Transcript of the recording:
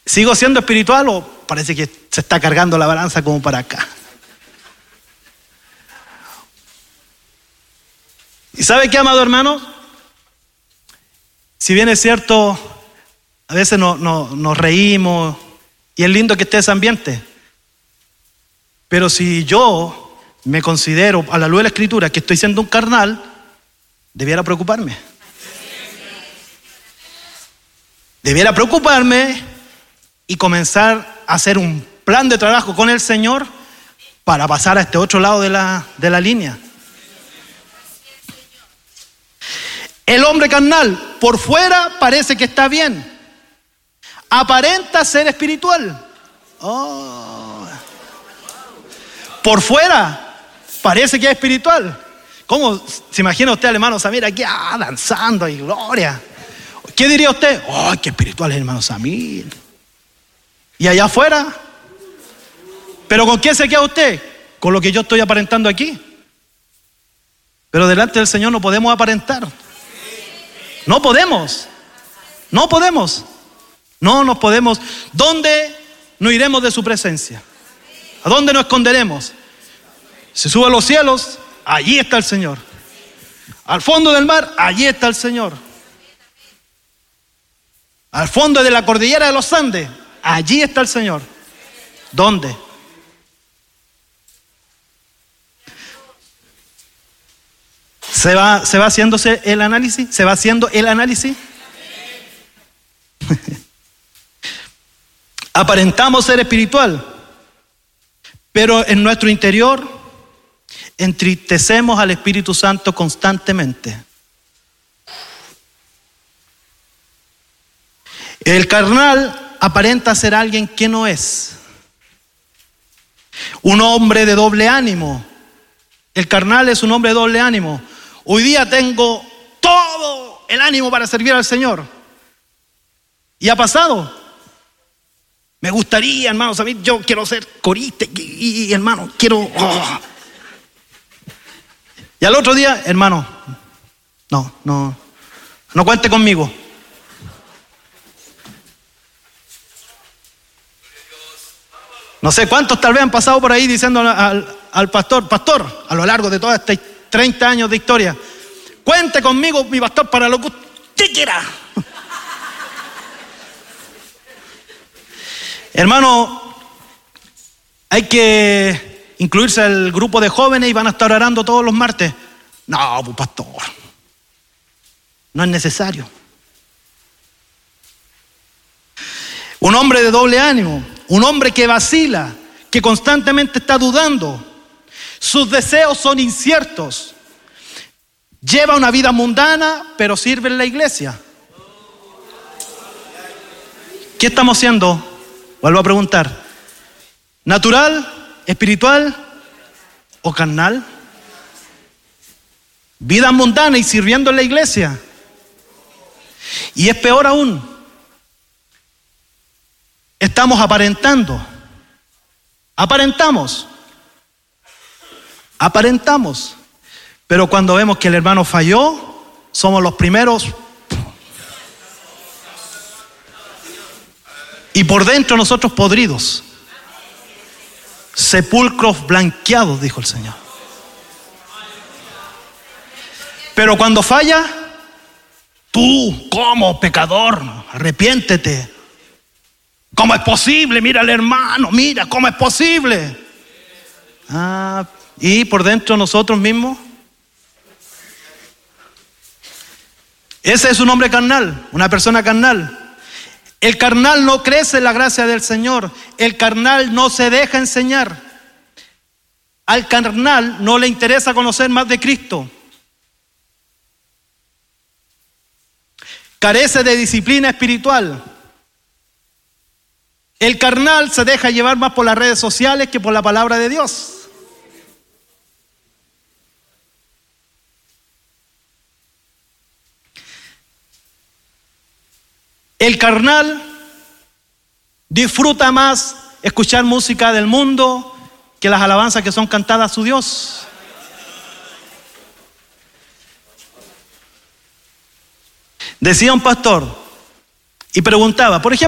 ¿Sigo siendo espiritual o parece que se está cargando la balanza como para acá? ¿Y sabe qué, amado hermano? Si bien es cierto, a veces nos reímos y es lindo que esté ese ambiente, pero si yo me considero a la luz de la Escritura que estoy siendo un carnal, debiera preocuparme. Debiera preocuparme y comenzar a hacer un plan de trabajo con el Señor para pasar a este otro lado de la línea. El hombre carnal por fuera parece que está bien, aparenta ser espiritual. Por fuera parece que es espiritual. ¿Cómo se imagina usted al hermano Samir aquí danzando y gloria? ¿Qué diría usted? ¡Ay, qué espiritual es el hermano Samir! ¿Y allá afuera? ¿Pero con qué se queda usted? Con lo que yo estoy aparentando aquí. Pero delante del Señor no podemos aparentar. No podemos. No podemos. No nos podemos. ¿Dónde nos iremos de su presencia? ¿A dónde nos esconderemos? Se sube a los cielos, allí está el Señor. Al fondo del mar, allí está el Señor. Al fondo de la cordillera de los Andes, allí está el Señor. ¿Dónde? ¿Se va haciéndose el análisis? ¿Se va haciendo el análisis? Aparentamos ser espiritual, pero en nuestro interior entristecemos al Espíritu Santo constantemente. El carnal aparenta ser alguien que no es. Un hombre de doble ánimo. El carnal es un hombre de doble ánimo. Hoy día tengo todo el ánimo para servir al Señor. Y ha pasado. Me gustaría, hermano, saber, yo quiero ser corista y hermano, quiero... Y al otro día, hermano, no cuente conmigo. No sé cuántos tal vez han pasado por ahí diciendo al pastor, a lo largo de toda esta 30 años de historia, cuente conmigo, mi pastor, para lo que usted quiera. Hermano, hay que incluirse al grupo de jóvenes y van a estar orando todos los martes. No, pues pastor, no es necesario. Un hombre de doble ánimo, un hombre que vacila, que constantemente está dudando, sus deseos son inciertos, lleva una vida mundana, pero sirve en la iglesia. ¿Qué estamos haciendo? Vuelvo a preguntar, ¿natural, espiritual o carnal? Vida mundana y sirviendo en la iglesia. Y es peor aún, estamos aparentamos, pero cuando vemos que el hermano falló, somos los primeros. Y por dentro nosotros podridos, sepulcros blanqueados, dijo el Señor. Pero cuando falla, tú como pecador, arrepiéntete. ¿Cómo es posible? Mira al hermano, mira, ¿cómo es posible? Y por dentro nosotros mismos. Ese es un hombre carnal, una persona carnal. El carnal no crece en la gracia del Señor. El carnal no se deja enseñar. Al carnal no le interesa conocer más de Cristo. Carece de disciplina espiritual. El carnal se deja llevar más por las redes sociales que por la palabra de Dios. El carnal disfruta más escuchar música del mundo que las alabanzas que son cantadas a su Dios. Decía un pastor y preguntaba, por ejemplo,